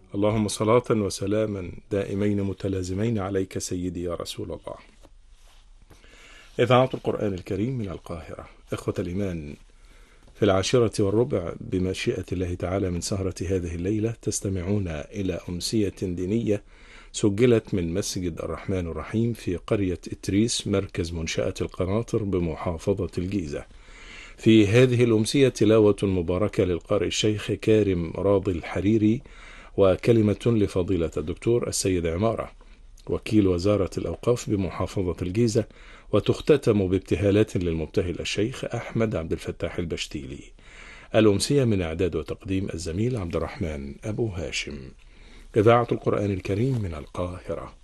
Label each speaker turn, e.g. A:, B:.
A: اللهم صلاة وسلاما دائمين متلازمين عليك سيدي يا رسول الله. إذاعة القرآن الكريم من القاهرة. إخوة الإيمان، في 10:15 بمشيئة الله تعالى من سهرة هذه الليلة تستمعون إلى أمسية دينية سجلت من مسجد الرحمن الرحيم في قرية إتريس مركز منشأة القناطر بمحافظة الجيزة. في هذه الأمسية تلاوة مباركة للقارئ الشيخ كارم راضي الحريري، وكلمة لفضيلة الدكتور السيد عمارة وكيل وزارة الأوقاف بمحافظة الجيزة، وتختتم بابتهالات للمبتهل الشيخ أحمد عبد الفتاح البشتيلي. الأمسية من إعداد وتقديم الزميل عبد الرحمن أبو هاشم. إذاعة القرآن الكريم من القاهرة.